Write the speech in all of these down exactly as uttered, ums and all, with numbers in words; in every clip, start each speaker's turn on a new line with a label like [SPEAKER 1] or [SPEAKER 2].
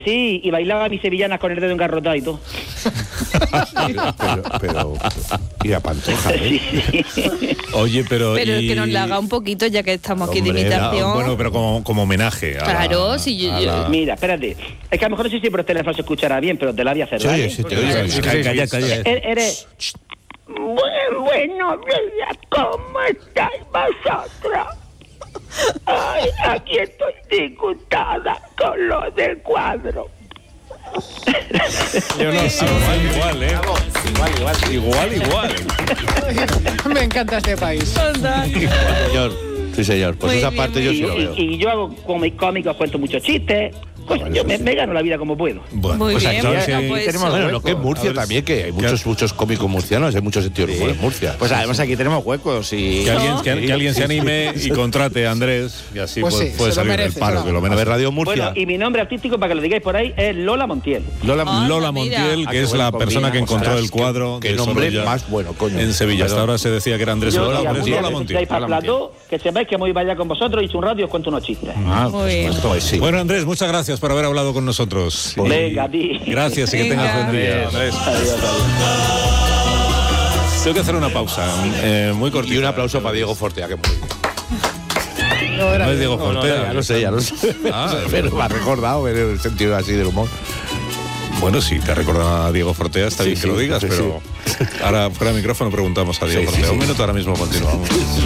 [SPEAKER 1] Sí, y bailaba mis sevillanas con el dedo engarrotado y todo.
[SPEAKER 2] pero, pero, pero, y la Pantoja, ¿eh?
[SPEAKER 1] Sí, sí.
[SPEAKER 3] Oye, pero...
[SPEAKER 4] Pero
[SPEAKER 3] y...
[SPEAKER 4] que nos la haga un poquito, ya que estamos aquí
[SPEAKER 3] Hombre,
[SPEAKER 4] de imitación.
[SPEAKER 3] la, bueno, pero como, como homenaje. A
[SPEAKER 4] claro,
[SPEAKER 3] la,
[SPEAKER 4] si yo...
[SPEAKER 3] a la...
[SPEAKER 1] Mira, espérate. Es que a lo mejor no sé si por el teléfono se escuchará bien, pero te la voy a hacer,
[SPEAKER 2] Sí,
[SPEAKER 1] ¿vale?
[SPEAKER 2] sí, te oye.
[SPEAKER 3] Sí, calla, calla, calla.
[SPEAKER 1] E- Eres... Bueno, buenos días, ¿cómo estáis vosotros? Ay, aquí estoy disgustada con lo del cuadro.
[SPEAKER 3] Yo no sé, igual, igual, ¿eh? Igual, igual. Igual, igual.
[SPEAKER 5] Me encanta este país.
[SPEAKER 2] Señor, sí, señor. Pues
[SPEAKER 4] Muy
[SPEAKER 2] esa
[SPEAKER 4] bien,
[SPEAKER 2] parte
[SPEAKER 4] muy
[SPEAKER 2] yo sí
[SPEAKER 1] Y,
[SPEAKER 2] lo veo.
[SPEAKER 1] y- y yo hago como cómicos, cuento muchos chistes. Pues
[SPEAKER 2] bueno,
[SPEAKER 1] yo
[SPEAKER 2] eso
[SPEAKER 1] me,
[SPEAKER 2] sí.
[SPEAKER 1] me gano la vida como puedo.
[SPEAKER 3] Bueno,
[SPEAKER 4] Muy
[SPEAKER 3] pues
[SPEAKER 4] bien,
[SPEAKER 3] aquí
[SPEAKER 4] bueno,
[SPEAKER 3] sí
[SPEAKER 4] pues-
[SPEAKER 3] tenemos
[SPEAKER 2] Bueno,
[SPEAKER 3] hueco.
[SPEAKER 2] lo que es Murcia
[SPEAKER 3] A ver,
[SPEAKER 2] también, que hay muchos muchos cómicos murcianos, hay muchos estereotipos en Murcia.
[SPEAKER 6] Pues además aquí tenemos huecos y...
[SPEAKER 3] Que alguien, que, que alguien se anime y contrate a Andrés y así
[SPEAKER 5] Pues
[SPEAKER 3] puede,
[SPEAKER 5] sí,
[SPEAKER 3] puede
[SPEAKER 5] se lo
[SPEAKER 3] salir
[SPEAKER 5] merece,
[SPEAKER 3] del paro,
[SPEAKER 5] se lo
[SPEAKER 3] que lo
[SPEAKER 2] A ver,
[SPEAKER 3] merece.
[SPEAKER 2] Radio Murcia.
[SPEAKER 1] Bueno, y mi nombre artístico, para que lo digáis por ahí, es Lola Montiel.
[SPEAKER 2] Lola,
[SPEAKER 4] Ah,
[SPEAKER 3] Lola
[SPEAKER 4] mira.
[SPEAKER 3] Montiel,
[SPEAKER 2] Ah,
[SPEAKER 3] que
[SPEAKER 2] qué
[SPEAKER 3] es
[SPEAKER 2] bueno,
[SPEAKER 3] la persona
[SPEAKER 2] combina,
[SPEAKER 3] que encontró
[SPEAKER 2] ostras,
[SPEAKER 3] el cuadro
[SPEAKER 2] qué
[SPEAKER 3] de
[SPEAKER 2] nombre
[SPEAKER 3] Sorolla
[SPEAKER 2] más bueno, coño.
[SPEAKER 3] en Sevilla. Hasta
[SPEAKER 2] Perdón.
[SPEAKER 3] ahora se decía que era Andrés
[SPEAKER 1] Yo,
[SPEAKER 3] Sorolla,
[SPEAKER 1] si
[SPEAKER 3] pero
[SPEAKER 1] algún
[SPEAKER 3] es
[SPEAKER 1] día
[SPEAKER 3] Lola
[SPEAKER 1] me
[SPEAKER 3] Montiel.
[SPEAKER 1] necesitáis para el plató, que sepáis que me voy para allá con vosotros y hice un rato y os cuento unos chistes.
[SPEAKER 2] Ah,
[SPEAKER 4] Muy
[SPEAKER 2] pues,
[SPEAKER 4] bien.
[SPEAKER 2] pues sí.
[SPEAKER 3] Bueno, Andrés, muchas gracias por haber hablado con nosotros. Y-
[SPEAKER 1] Venga, a ti.
[SPEAKER 3] Gracias y que
[SPEAKER 4] Venga.
[SPEAKER 3] tengas buen día, Andrés.
[SPEAKER 1] Adiós, adiós.
[SPEAKER 3] Tengo que hacer una pausa, eh, muy cortita.
[SPEAKER 2] Y un aplauso para Diego Fortea, que muy bien.
[SPEAKER 5] No era
[SPEAKER 3] No es Diego
[SPEAKER 5] bien.
[SPEAKER 3] Fortea.
[SPEAKER 2] Ya lo sé, ya lo sé.
[SPEAKER 3] Ah,
[SPEAKER 2] pero me ha recordado en el sentido así del humor.
[SPEAKER 3] Bueno, sí, te recuerda a Diego Fortea, está
[SPEAKER 2] Sí,
[SPEAKER 3] bien que
[SPEAKER 2] sí,
[SPEAKER 3] lo digas,
[SPEAKER 2] sí,
[SPEAKER 3] pero ahora fuera de micrófono preguntamos a Diego
[SPEAKER 2] Sí, sí,
[SPEAKER 3] Fortea.
[SPEAKER 2] sí.
[SPEAKER 3] Un minuto, ahora mismo continuamos.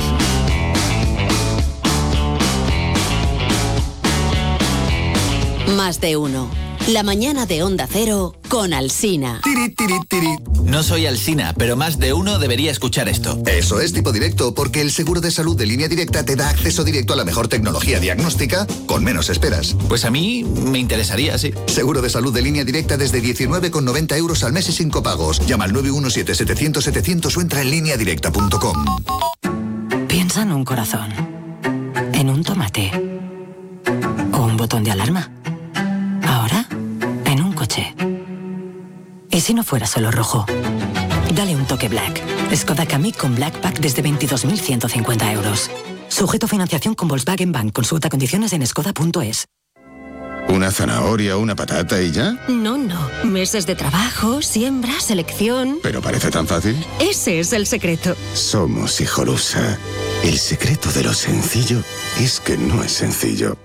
[SPEAKER 7] Más de uno. La mañana de Onda Cero con Alsina.
[SPEAKER 8] Tiri, tiri, tiri.
[SPEAKER 9] No soy Alsina, pero más de uno debería escuchar esto.
[SPEAKER 8] Eso es Tipo Directo, porque el seguro de salud de Línea Directa te da acceso directo a la mejor tecnología diagnóstica con menos esperas.
[SPEAKER 9] Pues a mí me interesaría, sí.
[SPEAKER 8] Seguro de salud de Línea Directa desde diecinueve con noventa euros al mes y sin copagos. Llama al nueve uno siete, setecientos, setecientos o entra en línea directa punto com.
[SPEAKER 10] Piensa en un corazón, en un tomate o un botón de alarma. Ahora, en un coche. ¿Y si no fuera solo rojo? Dale un toque Black. Skoda Kamiq con Black Pack desde veintidós mil ciento cincuenta euros. Sujeto a financiación con Volkswagen Bank. Consulta condiciones en skoda punto es.
[SPEAKER 11] ¿Una zanahoria, una patata y ya?
[SPEAKER 12] No, no. Meses de trabajo, siembra, selección.
[SPEAKER 11] ¿Pero parece tan fácil?
[SPEAKER 12] Ese es el secreto.
[SPEAKER 11] Somos Hijolusa. El secreto de lo sencillo es que no es sencillo.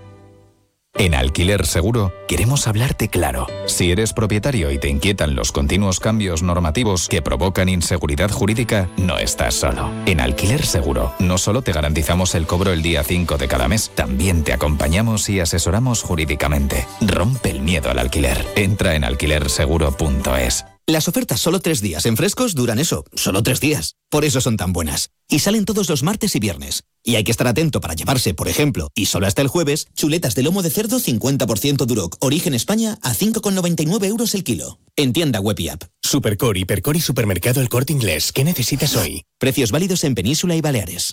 [SPEAKER 13] En Alquiler Seguro queremos hablarte claro. Si eres propietario y te inquietan los continuos cambios normativos que provocan inseguridad jurídica, no estás solo. En Alquiler Seguro no solo te garantizamos el cobro el día cinco de cada mes, también te acompañamos y asesoramos jurídicamente. Rompe el miedo al alquiler. Entra en alquiler seguro punto es.
[SPEAKER 14] Las ofertas solo tres días en Frescos duran eso, solo tres días. Por eso son tan buenas. Y salen todos los martes y viernes. Y hay que estar atento para llevarse, por ejemplo, y solo hasta el jueves, chuletas de lomo de cerdo cincuenta por ciento Duroc, origen España, a cinco con noventa y nueve euros el kilo. En tienda web y app.
[SPEAKER 15] Supercore, Hipercore y Supermercado El Corte Inglés. ¿Qué necesitas hoy?
[SPEAKER 14] Precios válidos en Península y Baleares.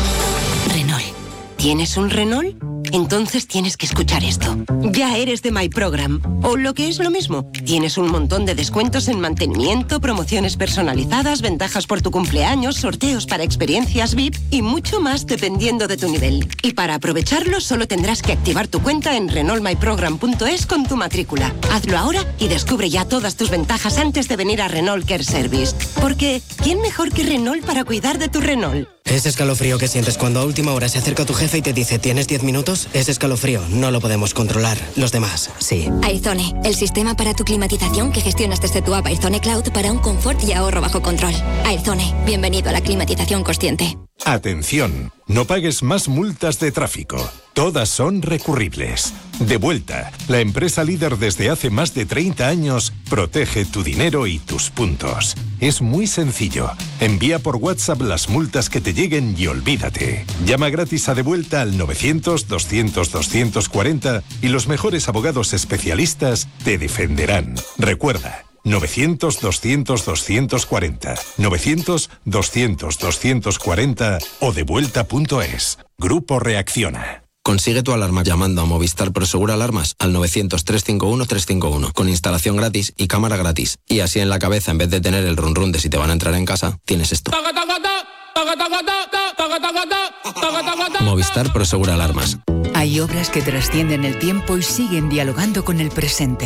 [SPEAKER 12] Renault. ¿Tienes un Renault? Entonces tienes que escuchar esto. Ya eres de My Program. O lo que es lo mismo. Tienes un montón de descuentos en mantenimiento, promociones personalizadas, ventajas por tu cumpleaños, sorteos para experiencias V I P y mucho más dependiendo de tu nivel. Y para aprovecharlo solo tendrás que activar tu cuenta en renault my program punto es con tu matrícula. Hazlo ahora y descubre ya todas tus ventajas antes de venir a Renault Care Service. Porque, ¿quién mejor que Renault para cuidar de tu Renault?
[SPEAKER 16] Ese escalofrío que sientes cuando a última hora se acerca tu jefe y te dice ¿tienes diez minutos? Ese escalofrío no lo podemos controlar. Los demás, sí.
[SPEAKER 17] Aizone, el sistema para tu climatización que gestionas desde tu app Aizone Cloud para un confort y ahorro bajo control. Aizone, bienvenido a la climatización consciente.
[SPEAKER 18] Atención, no pagues más multas de tráfico. Todas son recurribles. Devuelta, la empresa líder desde hace más de treinta años, protege tu dinero y tus puntos. Es muy sencillo. Envía por WhatsApp las multas que te lleguen y olvídate. Llama gratis a Devuelta al novecientos, doscientos, doscientos cuarenta y los mejores abogados especialistas te defenderán. Recuerda, novecientos, doscientos, doscientos cuarenta, novecientos, doscientos, doscientos cuarenta o devuelta punto es. Grupo Reacciona.
[SPEAKER 19] Consigue tu alarma llamando a Movistar Prosegura Alarmas al novecientos, trescientos cincuenta y uno, trescientos cincuenta y uno con instalación gratis y cámara gratis. Y así en la cabeza, en vez de tener el run run de si te van a entrar en casa, tienes esto. Movistar Prosegura Alarmas.
[SPEAKER 20] Hay obras que trascienden el tiempo y siguen dialogando con el presente.